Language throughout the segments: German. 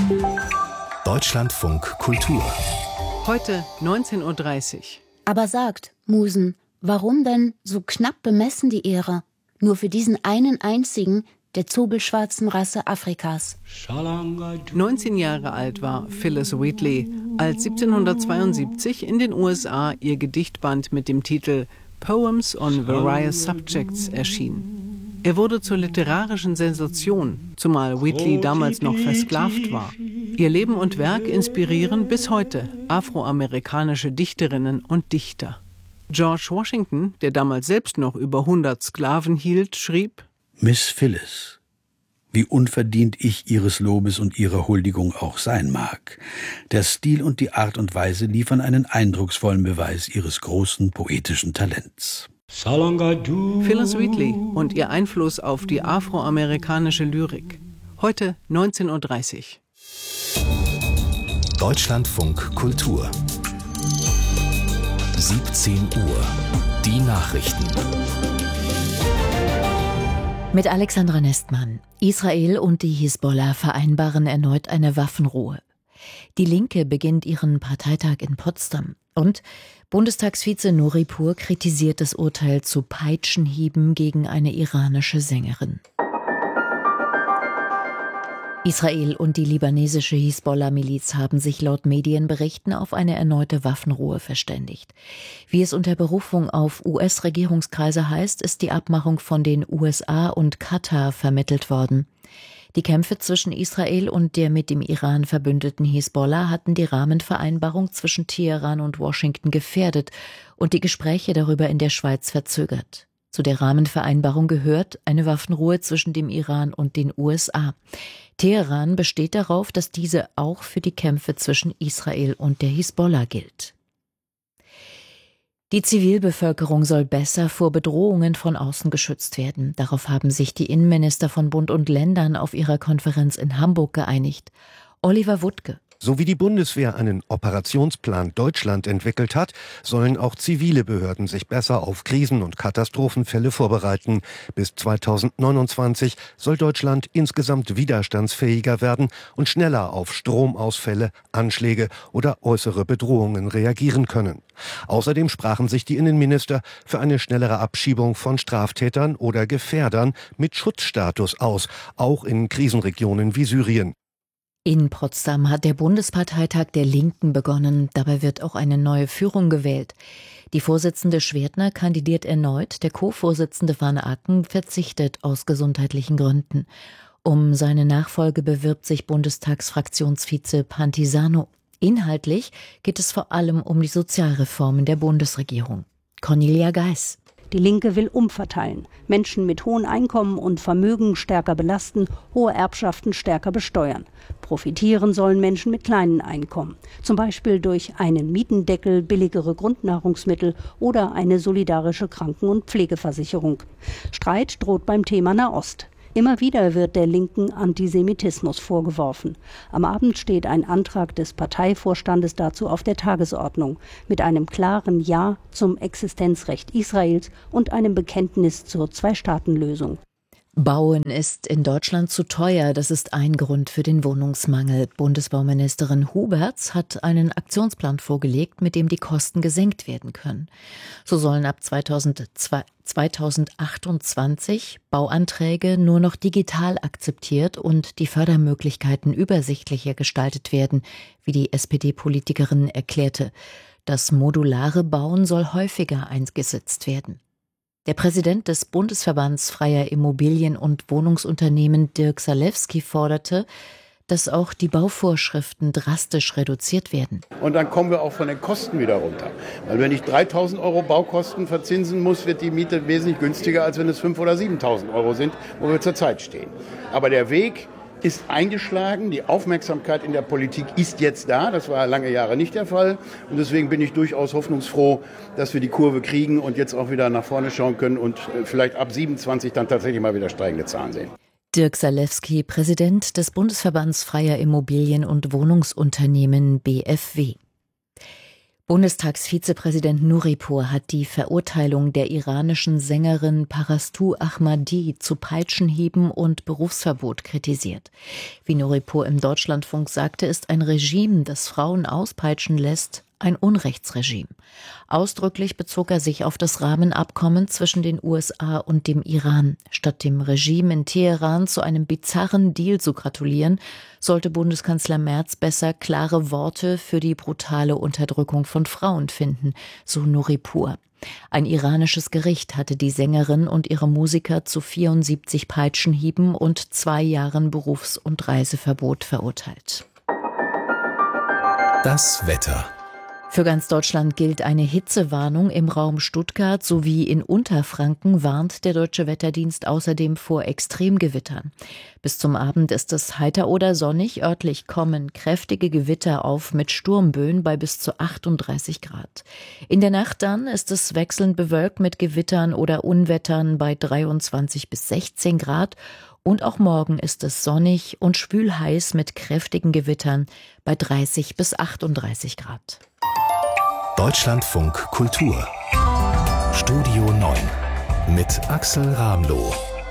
Deutschlandfunk Kultur. Heute 19:30 Uhr. Aber sagt, Musen, warum denn so knapp bemessen die Ehre? Nur für diesen einen einzigen der zobelschwarzen Rasse Afrikas. 19 Jahre alt war Phyllis Wheatley, als 1772 in den USA ihr Gedichtband mit dem Titel Poems on Various Subjects erschien. Er wurde zur literarischen Sensation, zumal Wheatley damals noch versklavt war. Ihr Leben und Werk inspirieren bis heute afroamerikanische Dichterinnen und Dichter. George Washington, der damals selbst noch über 100 Sklaven hielt, schrieb: Miss Phyllis, wie unverdient ich Ihres Lobes und Ihrer Huldigung auch sein mag, der Stil und die Art und Weise liefern einen eindrucksvollen Beweis Ihres großen poetischen Talents. Phyllis Wheatley und ihr Einfluss auf die afroamerikanische Lyrik. Heute 19:30 Uhr. Deutschlandfunk Kultur. 17 Uhr. Die Nachrichten. Mit Alexandra Nestmann. Israel und die Hisbollah vereinbaren erneut eine Waffenruhe. Die Linke beginnt ihren Parteitag in Potsdam. Und Bundestagsvize Nuripur kritisiert das Urteil zu Peitschenhieben gegen eine iranische Sängerin. Israel und die libanesische Hisbollah-Miliz haben sich laut Medienberichten auf eine erneute Waffenruhe verständigt. Wie es unter Berufung auf US-Regierungskreise heißt, ist die Abmachung von den USA und Katar vermittelt worden. Die Kämpfe zwischen Israel und der mit dem Iran verbündeten Hisbollah hatten die Rahmenvereinbarung zwischen Teheran und Washington gefährdet und die Gespräche darüber in der Schweiz verzögert. Zu der Rahmenvereinbarung gehört eine Waffenruhe zwischen dem Iran und den USA. Teheran besteht darauf, dass diese auch für die Kämpfe zwischen Israel und der Hisbollah gilt. Die Zivilbevölkerung soll besser vor Bedrohungen von außen geschützt werden. Darauf haben sich die Innenminister von Bund und Ländern auf ihrer Konferenz in Hamburg geeinigt. Oliver Wuttke. So wie die Bundeswehr einen Operationsplan Deutschland entwickelt hat, sollen auch zivile Behörden sich besser auf Krisen- und Katastrophenfälle vorbereiten. Bis 2029 soll Deutschland insgesamt widerstandsfähiger werden und schneller auf Stromausfälle, Anschläge oder äußere Bedrohungen reagieren können. Außerdem sprachen sich die Innenminister für eine schnellere Abschiebung von Straftätern oder Gefährdern mit Schutzstatus aus, auch in Krisenregionen wie Syrien. In Potsdam hat der Bundesparteitag der Linken begonnen. Dabei wird auch eine neue Führung gewählt. Die Vorsitzende Schwertner kandidiert erneut. Der Co-Vorsitzende Van Aken verzichtet aus gesundheitlichen Gründen. Um seine Nachfolge bewirbt sich Bundestagsfraktionsvize Pantisano. Inhaltlich geht es vor allem um die Sozialreformen der Bundesregierung. Cornelia Geis. Die Linke will umverteilen, Menschen mit hohen Einkommen und Vermögen stärker belasten, hohe Erbschaften stärker besteuern. Profitieren sollen Menschen mit kleinen Einkommen, zum Beispiel durch einen Mietendeckel, billigere Grundnahrungsmittel oder eine solidarische Kranken- und Pflegeversicherung. Streit droht beim Thema Nahost. Immer wieder wird der Linken Antisemitismus vorgeworfen. Am Abend steht ein Antrag des Parteivorstandes dazu auf der Tagesordnung, mit einem klaren Ja zum Existenzrecht Israels und einem Bekenntnis zur Zwei-Staaten-Lösung. Bauen ist in Deutschland zu teuer. Das ist ein Grund für den Wohnungsmangel. Bundesbauministerin Huberts hat einen Aktionsplan vorgelegt, mit dem die Kosten gesenkt werden können. So sollen ab 2028 Bauanträge nur noch digital akzeptiert und die Fördermöglichkeiten übersichtlicher gestaltet werden, wie die SPD-Politikerin erklärte. Das modulare Bauen soll häufiger eingesetzt werden. Der Präsident des Bundesverbands freier Immobilien- und Wohnungsunternehmen, Dirk Salewski, forderte, dass auch die Bauvorschriften drastisch reduziert werden. Und dann kommen wir auch von den Kosten wieder runter. Weil wenn ich 3.000 € Baukosten verzinsen muss, wird die Miete wesentlich günstiger, als wenn es 5.000 oder 7.000 € sind, wo wir zurzeit stehen. Aber der Weg ist eingeschlagen. Die Aufmerksamkeit in der Politik ist jetzt da. Das war lange Jahre nicht der Fall. Und deswegen bin ich durchaus hoffnungsfroh, dass wir die Kurve kriegen und jetzt auch wieder nach vorne schauen können und vielleicht ab 27 dann tatsächlich mal wieder steigende Zahlen sehen. Dirk Salewski, Präsident des Bundesverbands freier Immobilien- und Wohnungsunternehmen BFW. Bundestagsvizepräsident Nuripur hat die Verurteilung der iranischen Sängerin Parastu Ahmadi zu Peitschenhieben und Berufsverbot kritisiert. Wie Nuripur im Deutschlandfunk sagte, ist ein Regime, das Frauen auspeitschen lässt, ein Unrechtsregime. Ausdrücklich bezog er sich auf das Rahmenabkommen zwischen den USA und dem Iran. Statt dem Regime in Teheran zu einem bizarren Deal zu gratulieren, sollte Bundeskanzler Merz besser klare Worte für die brutale Unterdrückung von Frauen finden, so Nuripur. Ein iranisches Gericht hatte die Sängerin und ihre Musiker zu 74 Peitschenhieben und 2 Jahren Berufs- und Reiseverbot verurteilt. Das Wetter. Für ganz Deutschland gilt eine Hitzewarnung. Im Raum Stuttgart sowie in Unterfranken warnt der Deutsche Wetterdienst außerdem vor Extremgewittern. Bis zum Abend ist es heiter oder sonnig. Örtlich kommen kräftige Gewitter auf mit Sturmböen bei bis zu 38 Grad. In der Nacht dann ist es wechselnd bewölkt mit Gewittern oder Unwettern bei 23 bis 16 Grad. Und auch morgen ist es sonnig und schwülheiß mit kräftigen Gewittern bei 30 bis 38 Grad. Deutschlandfunk Kultur. Studio 9 mit Axel Ramloh.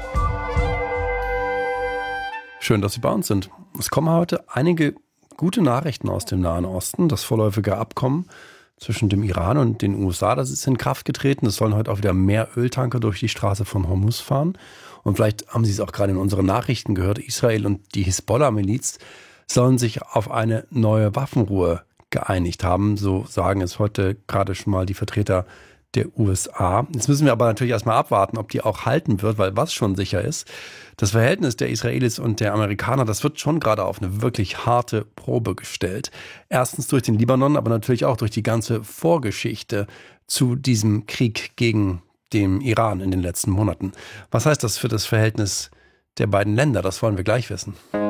Schön, dass Sie bei uns sind. Es kommen heute einige gute Nachrichten aus dem Nahen Osten. Das vorläufige Abkommen zwischen dem Iran und den USA, das ist in Kraft getreten. Es sollen heute auch wieder mehr Öltanker durch die Straße von Hormuz fahren. Und vielleicht haben Sie es auch gerade in unseren Nachrichten gehört, Israel und die Hisbollah-Miliz sollen sich auf eine neue Waffenruhe geeinigt haben. So sagen es heute gerade schon mal die Vertreter der USA. Jetzt müssen wir aber natürlich erstmal abwarten, ob die auch halten wird, weil was schon sicher ist, das Verhältnis der Israelis und der Amerikaner, das wird schon gerade auf eine wirklich harte Probe gestellt. Erstens durch den Libanon, aber natürlich auch durch die ganze Vorgeschichte zu diesem Krieg gegen den Iran in den letzten Monaten. Was heißt das für das Verhältnis der beiden Länder? Das wollen wir gleich wissen.